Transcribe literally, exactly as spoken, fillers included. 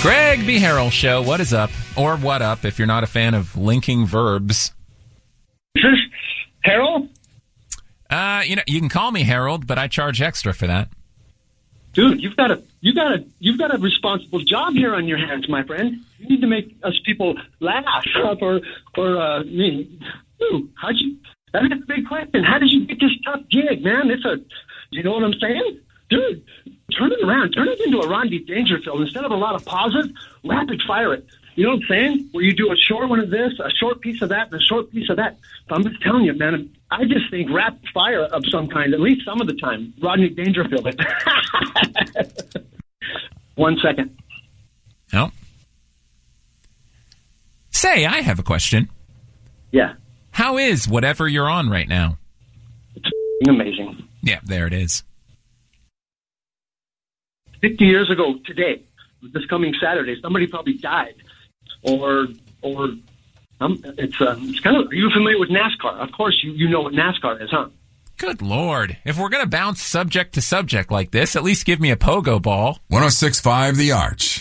Greg B. Harrell Show. What is up? Or what up if you're not a fan of linking verbs. Is this Harold? Uh, you know, you can call me Harold, but I charge extra for that. Dude, you've got a you got a you've got a responsible job here on your hands, my friend. You need to make us people laugh, or or uh, I mean, dude, how'd you? That's a big question. How did you get this tough gig, man? It's a, you know what I'm saying, dude? Turn it around. Turn it into a Rodney Dangerfield. Instead of a lot of pauses, rapid fire it. You know what I'm saying? Where you do a short one of this, a short piece of that, and a short piece of that. But I'm just telling you, man, I just think rapid fire of some kind, at least some of the time. Rodney Dangerfield it. One second. No. Say, I have a question. Yeah. How is whatever you're on right now? It's amazing. Yeah, there it is. fifty years ago today, this coming Saturday, somebody probably died. Or, or um, it's uh, it's kind of, are you familiar with NASCAR? Of course, you, you know what NASCAR is, huh? Good Lord. If we're going to bounce subject to subject like this, at least give me a pogo ball. one oh six point five The Arch.